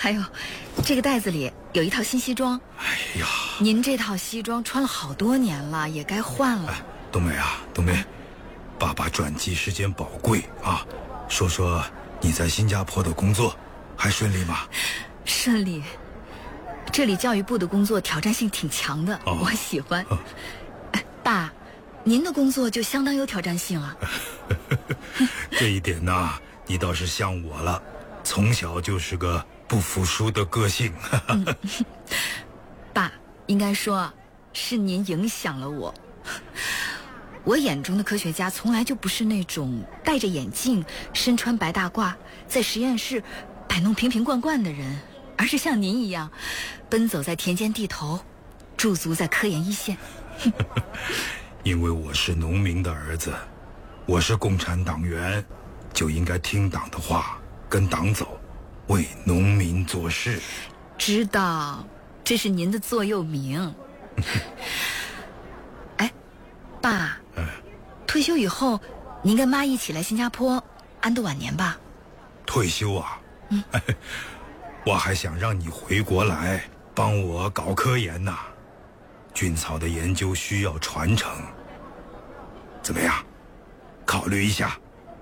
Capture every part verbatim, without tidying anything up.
还有，这个袋子里有一套新西装。 哎呀， 您这套西装穿了好多年了，也该换了。 哎，冬梅啊，冬梅，爸爸转机时间宝贵啊，说说你在新加坡的工作还顺利吗？ 顺利。这里教育部的工作挑战性挺强的，哦、我喜欢。哦哎、爸，您的工作就相当有挑战性了。 这一点呢，你倒是像我了，从小就是个不服输的个性。 嗯、爸，应该说是您影响了我。我眼中的科学家从来就不是那种戴着眼镜、身穿白大褂，在实验室摆弄瓶瓶罐罐的人，而是像您一样，奔走在田间地头，驻足在科研一线。 因为我是农民的儿子，我是共产党员，就应该听党的话，跟党走，为农民做事。 知道，这是您的座右铭。哎，爸，嗯、退休以后，您跟妈一起来新加坡安度晚年吧。 退休啊？ 嗯， 我还想让你回国来帮我搞科研呢。菌草的研究需要传承，怎么样？考虑一下。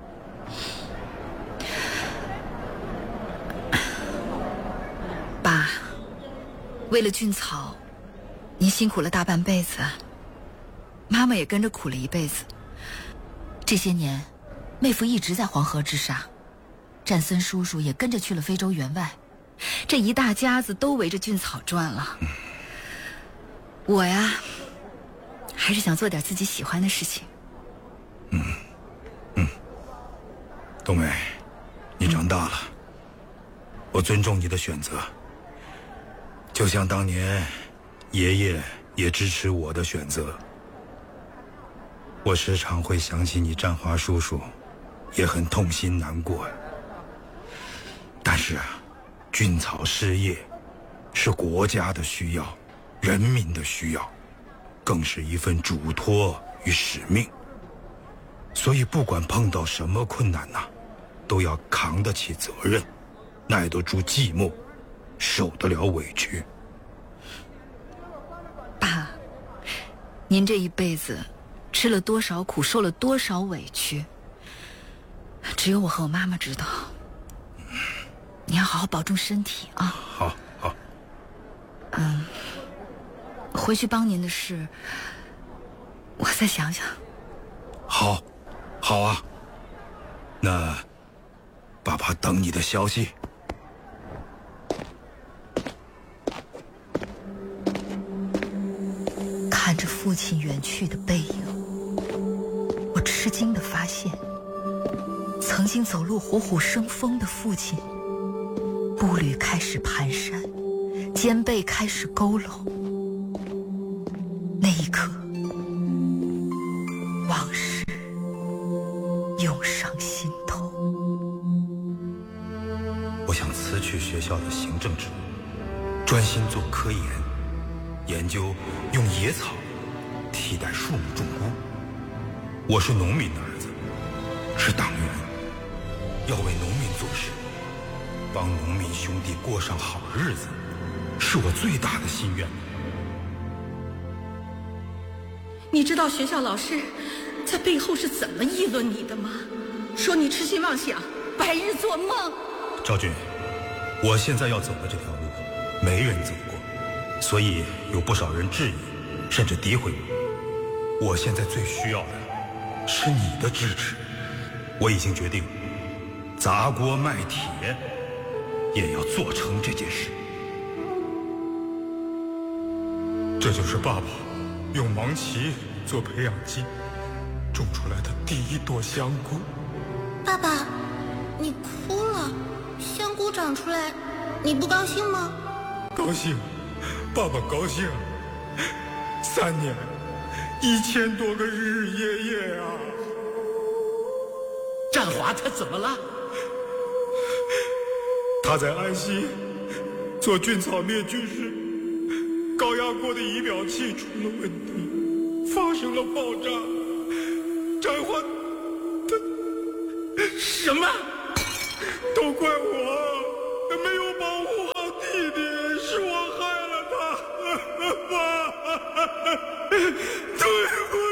爸，为了菌草，您辛苦了大半辈子，妈妈也跟着苦了一辈子。这些年，妹夫一直在黄河之上，战森叔叔也跟着去了非洲援外，这一大家子都围着菌草转了。嗯、我呀，还是想做点自己喜欢的事情。 嗯嗯，冬梅，你长大了，嗯、我尊重你的选择。就像当年爷爷也支持我的选择。我时常会想起你占华叔叔，也很痛心难过。但是啊，菌草事业是国家的需要，人民的需要，更是一份嘱托与使命。所以不管碰到什么困难呐、啊，都要扛得起责任，耐得住寂寞，受得了委屈。 爸，您这一辈子吃了多少苦，受了多少委屈，只有我和我妈妈知道。你要好好保重身体啊！ 好，好。 嗯，回去帮您的事，我再想想。 好，好啊。那爸爸等你的消息。 看着父亲远去的背影，我吃惊地发现，曾经走路虎虎生风的父亲，步履开始蹒跚，肩背开始佝偻。那一刻，往事涌上心头。 我想辞去学校的行政职务，专心做科研，研究用野草替代树木种菇。我是农民的儿子，是党员，要为农民做事，帮农民兄弟过上好日子，是我最大的心愿。 你知道学校老师在背后是怎么议论你的吗？说你痴心妄想，白日做梦。 赵军，我现在要走的这条路没人走过，所以有不少人质疑甚至诋毁我。我现在最需要的是你的支持。我已经决定砸锅卖铁也要做成这件事。这就是爸爸用芒碴做培养基种出来的第一朵香菇。 爸爸，你哭了，香菇长出来，你不高兴吗？ 高兴，爸爸高兴。三年，一千多个日日夜夜啊！ 战华他怎么了？ 他在安溪做菌草灭菌时，高压锅的仪表器出了问题，发生了爆炸。战华，他什么？ 都怪我，没有保护好对不